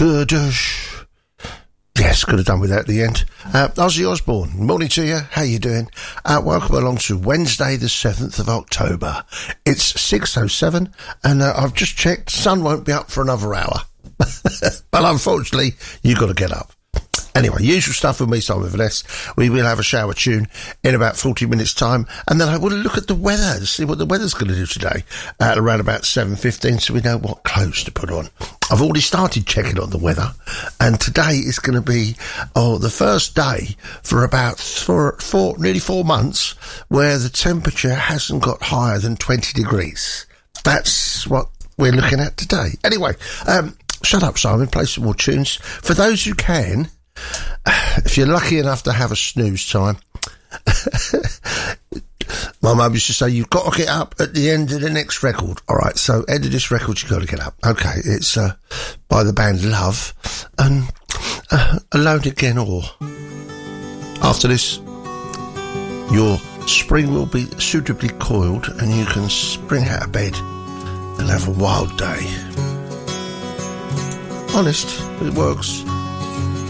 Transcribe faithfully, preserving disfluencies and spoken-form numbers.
Kurdish. Yes, could have done without the end. Uh, Ozzy Osbourne, morning to you. How you doing? Uh, welcome along to Wednesday the seventh of October. It's six oh seven and uh, I've just checked, sun won't be up for another hour. But unfortunately, you've got to get up. Anyway, usual stuff with me, Simon Vaness. We will have a shower tune in about forty minutes' time, and then I will look at the weather to see what the weather's going to do today at around about seven fifteen, so we know what clothes to put on. I've already started checking on the weather, and today is going to be oh, the first day for about four, four, nearly four months where the temperature hasn't got higher than twenty degrees. That's what we're looking at today. Anyway, um, shut up, Simon. Play some more tunes. For those who can, if you're lucky enough to have a snooze time, my mum used to say, you've got to get up at the end of the next record. All right, so end of this record, you've got to get up. Okay, it's uh, by the band Love and uh, Alone Again Or. After this, your spring will be suitably coiled and you can spring out of bed and have a wild day. Honest, it works.